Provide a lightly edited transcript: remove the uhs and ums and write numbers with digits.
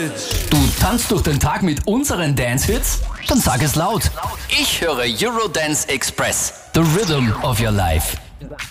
Du tanzt durch den Tag mit unseren Dance-Hits? Dann sag es laut. Ich höre Eurodance Express. The Rhythm of Your Life.